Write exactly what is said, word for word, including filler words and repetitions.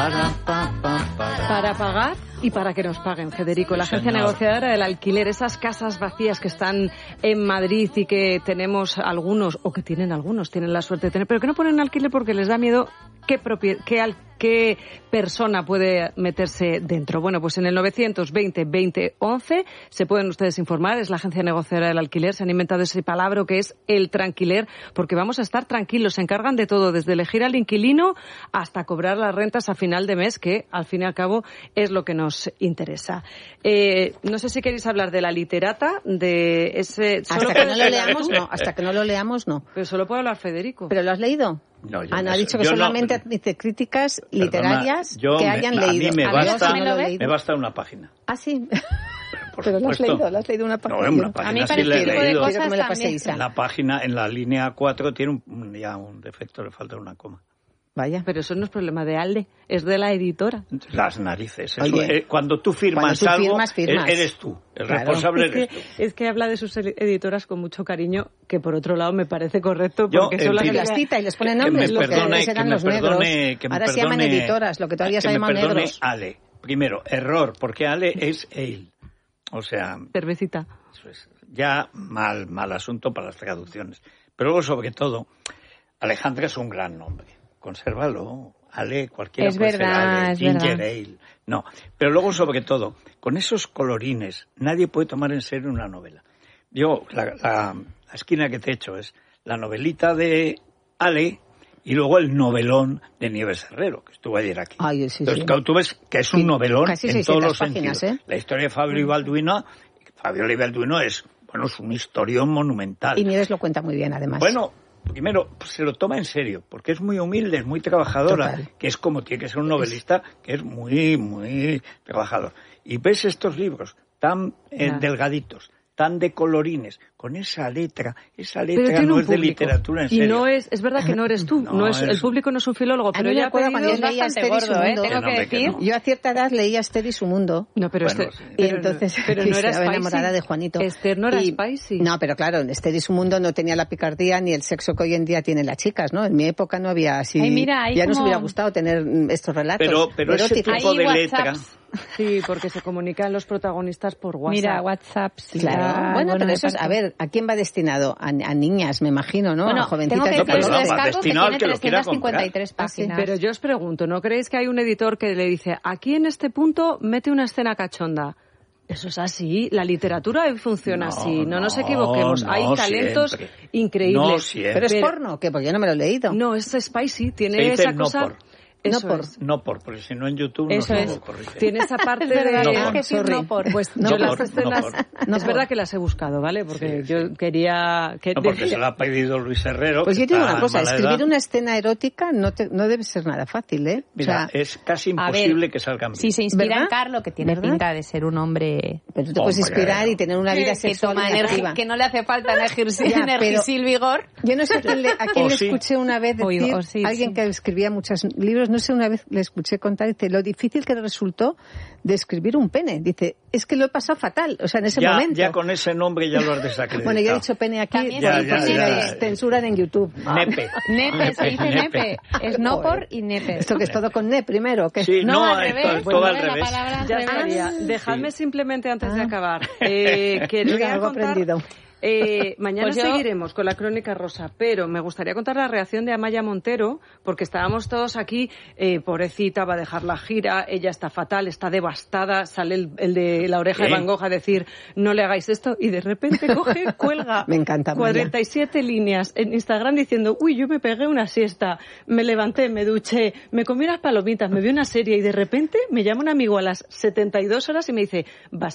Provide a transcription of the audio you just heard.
para, pa, pa, para. Para pagar y para que nos paguen, Federico. La agencia Señor. negociadora del alquiler, esas casas vacías que están en Madrid y que tenemos algunos, o que tienen algunos, tienen la suerte de tener, pero que no ponen alquiler porque les da miedo qué, propie- qué, al- qué persona puede meterse dentro. Bueno, pues en el novecientos veinte veinte once se pueden ustedes informar, es la agencia negociadora del alquiler, se han inventado ese palabra que es el tranquiler, porque vamos a estar tranquilos, se encargan de todo, desde elegir al inquilino hasta cobrar las rentas a final de mes, que al fin y al cabo es lo que nos interesa. Eh, no sé si queréis hablar de la literata, de ese... Hasta que no lo leamos, no. Hasta que no lo leamos, no. Pero solo puede hablar Federico. ¿Pero lo has leído? No, yo Ah, no, no ha sé. dicho que Yo no- solamente admite críticas Perdona, literarias yo que me- hayan a mí leído. me A mí basta, no lo he leído. me basta una página. Ah, sí. Por Pero lo has supuesto. leído, lo has leído una página. No, una página A mí sí para la he este tipo de leído. cosas Quiero que me lo también. paséis. En la página, en la línea cuatro, tiene un- un, ya un defecto, le falta una coma. Vaya. Pero eso no es problema de Alde, es de la editora. Las narices. Eso, Oye, eh, cuando tú firmas cuando tú algo, firmas, firmas. e- eres tú. El Claro. responsable Es eres que, tú. es que habla de sus editoras con mucho cariño, que por otro lado me parece correcto, Yo, porque en son las fin, que las cita y les pone Que me nombres, porque perdone- antes que eran me los negros. perdone- que me Ahora se llaman perdone- editoras, lo que todavía que se me llaman perdone negros. Ale. Primero, error, porque Ale es ale. O sea, cervecita. eso es ya mal, mal asunto para las traducciones. Pero luego, sobre todo, Alejandra es un gran nombre. Consérvalo. Ale, cualquiera Es puede verdad, ser Ale, es Ginger verdad. Ale. No, pero luego, sobre todo, con esos colorines, nadie puede tomar en serio una novela. Yo, la, la, la esquina que te he hecho es la novelita de Ale y luego el novelón de Nieves Herrero, que estuvo ayer aquí. Ay, sí, Entonces, sí. claro, tú ves que es un Sí, novelón casi en seiscientas todos los páginas, sentidos. ¿eh? La historia de Fabio y Balduino, Fabio y Balduino es, bueno, es un historión monumental. Y Nieves lo cuenta muy bien, además. Bueno, primero, pues, se lo toma en serio, porque es muy humilde, es muy trabajadora, Total. que es como tiene que ser un novelista, que es muy, muy trabajador. Y ves estos libros tan eh, Ya. delgaditos, tan de colorines, con esa letra, esa Pero letra tiene no un es de público. literatura en Y serio. no es, es verdad que no eres tú, No, no es, es- el público no es un filólogo, A pero mí me ella ha acuerdo pedido... cuando Es yo leía bastante Esther y su gordo, ¿eh? mundo. Tengo Que que no, que decir. no. Yo a cierta edad leía Esther y su mundo. No, pero Bueno, este, sí. Y pero, entonces pero no era estaba spicy. enamorada de Juanito. Esther no era Y- spicy. No, pero claro, en Esther y su mundo no tenía la picardía ni el sexo que hoy en día tienen las chicas, ¿no? En mi época no había así. Ay, mira, hay ya nos como- hubiera gustado tener mm, estos relatos. Pero, pero ese eróticos. tipo Hay de letra... WhatsApps. Sí, porque se comunican los protagonistas por WhatsApp. Mira, WhatsApp. sí, Claro. ya, bueno, pero me eso es, a parece. ver, ¿a quién va destinado? A, a niñas, me imagino, ¿no? Bueno, a jovencitas. tengo que No, decir pero su no, va descargo que destinado al tiene que lo quiera trescientas cincuenta y tres comprar. Ah, sí, páginas. Pero yo os pregunto, ¿no creéis que hay un editor que le dice, aquí en este punto mete una escena cachonda? Eso es así, la literatura funciona No, así, no, nos no, equivoquemos, no hay talentos siempre. increíbles. No siempre. Pero es Pero- porno, ¿qué? Porque yo no me lo he leído. No, es spicy, tiene Se dice esa no cosa... por. Eso No por. es. No por, porque si no en YouTube Eso no es. se corrige. Tiene esa parte Es verdad, de... No tienes por. que decir Sorry. no por. Pues No yo por, las no escenas... por. No es por. verdad que las he buscado, ¿vale? Porque Sí, yo sí. quería... Que No, porque se lo ha pedido Luis Herrero. Pues que yo te digo está una cosa, a mala escribir edad. una escena erótica no, te- no debe ser nada fácil, ¿eh? Mira, o sea, es casi A ver, imposible que salgan bien. Si se inspira ¿Verdad? en Carlo, que tiene ¿Verdad? pinta de ser un hombre pero tú te puedes Hombre. inspirar y tener una vida que sexual toma muy energía, activa. que no le hace falta energisil, Ya, pero- energisil vigor. Yo no sé a quién le, a quién O le sí. escuché una vez O- decir, o sí, alguien sí. que escribía muchos libros, no sé, una vez le escuché contar, dice, lo difícil que le resultó de escribir un pene. Dice, es que lo he pasado fatal, o sea, en ese ya, momento. ya con ese nombre ya lo has desacreditado. Bueno, yo he dicho pene aquí, También porque se dice pone nepe. que censuran en YouTube. Nepe. Nepe, se dice nepe. Es no por y nepe. Esto que es todo con ne primero, ¿o qué? Sí, No, no, al esto revés. es todo al Bueno, la revés. palabra al Ya revés. estaría. Dejadme Sí. simplemente antes de Ah. acabar. Eh, que les voy Mira, a algo contar- aprendido. Eh, mañana Pues yo- seguiremos con la Crónica Rosa, pero me gustaría contar la reacción de Amaya Montero, porque estábamos todos aquí, eh, pobrecita, va a dejar la gira, ella está fatal, está devastada, sale el, el de la oreja ¿Qué? de Van Gogh a decir, no le hagáis esto, y de repente coge, cuelga Me encanta, Amaya. cuarenta y siete líneas en Instagram diciendo, uy, yo me pegué una siesta, me levanté, me duché, me comí unas palomitas, me vi una serie, y de repente me llama un amigo a las setenta y dos horas y me dice, vas